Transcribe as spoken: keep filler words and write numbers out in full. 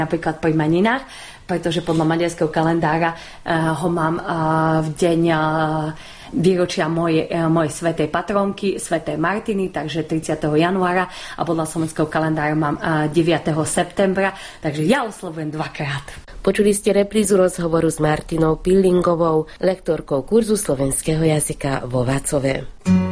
napríklad pri meninách, pretože podľa maďarského kalendára uh, ho mám uh, v deň uh, výročia mojej, uh, mojej svätej patronky, svätej Martiny, takže tridsiateho januára a podľa slovenského kalendára mám uh, deviateho septembra, takže ja oslovujem dvakrát. Počuli ste reprízu rozhovoru s Martinou Pillingovou, lektorkou kurzu slovenského jazyka vo Vácove.